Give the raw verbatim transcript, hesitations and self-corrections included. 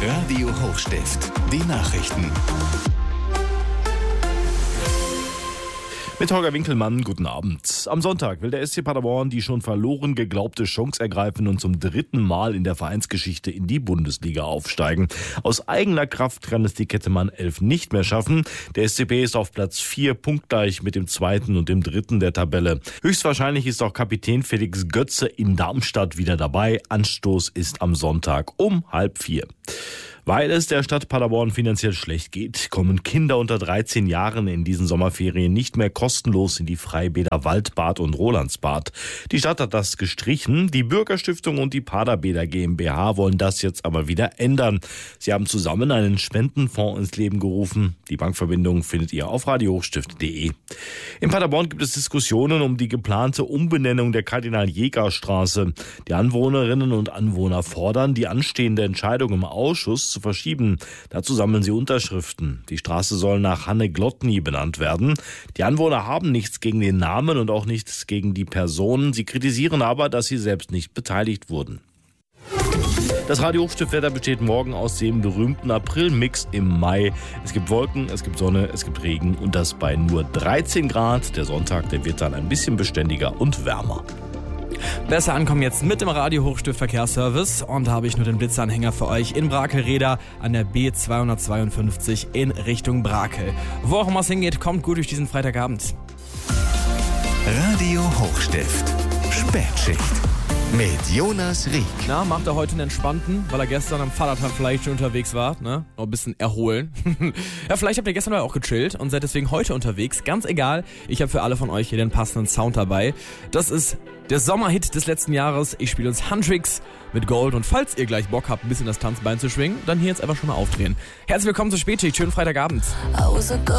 Radio Hochstift, die Nachrichten. Mit Holger Winkelmann, guten Abend. Am Sonntag will der S C Paderborn die schon verloren geglaubte Chance ergreifen und zum dritten Mal in der Vereinsgeschichte in die Bundesliga aufsteigen. Aus eigener Kraft kann es die Kettemann elf nicht mehr schaffen. Der S C P ist auf Platz vier punktgleich mit dem zweiten und dem dritten der Tabelle. Höchstwahrscheinlich ist auch Kapitän Felix Götze in Darmstadt wieder dabei. Anstoß ist am Sonntag um halb vier. Weil es der Stadt Paderborn finanziell schlecht geht, kommen Kinder unter dreizehn Jahren in diesen Sommerferien nicht mehr kostenlos in die Freibäder Waldbad und Rolandsbad. Die Stadt hat das gestrichen. Die Bürgerstiftung und die Paderbäder GmbH wollen das jetzt aber wieder ändern. Sie haben zusammen einen Spendenfonds ins Leben gerufen. Die Bankverbindung findet ihr auf radio hochstift punkt de. In Paderborn gibt es Diskussionen um die geplante Umbenennung der Kardinal-Jäger-Straße. Die Anwohnerinnen und Anwohner fordern, die anstehende Entscheidung im Ausschuss zu verschieben. Dazu sammeln sie Unterschriften. Die Straße soll nach Hanne Glotny benannt werden. Die Anwohner haben nichts gegen den Namen und auch nichts gegen die Person. Sie kritisieren aber, dass sie selbst nicht beteiligt wurden. Das Radio Hochstift-Wetter besteht morgen aus dem berühmten April-Mix im Mai. Es gibt Wolken, es gibt Sonne, es gibt Regen und das bei nur dreizehn Grad. Der Sonntag, der wird dann ein bisschen beständiger und wärmer. Besser ankommen jetzt mit dem Radio Hochstift Verkehrsservice und da habe ich nur den Blitzanhänger für euch in Brakel-Reda an der B zweihundertzweiundfünfzig in Richtung Brakel. Wo auch immer es hingeht, kommt gut durch diesen Freitagabend. Radio Hochstift, Spätschicht mit Jonas Rieck. Na, macht er heute einen entspannten, weil er gestern am Vatertag vielleicht schon unterwegs war, ne? Noch ein bisschen erholen. Ja, vielleicht habt ihr gestern auch gechillt und seid deswegen heute unterwegs. Ganz egal, ich habe für alle von euch hier den passenden Sound dabei. Das ist der Sommerhit des letzten Jahres. Ich spiele uns Huntrix mit Gold und falls ihr gleich Bock habt, ein bisschen das Tanzbein zu schwingen, dann hier jetzt einfach schon mal aufdrehen. Herzlich willkommen zur Spätschicht, schönen Freitagabend.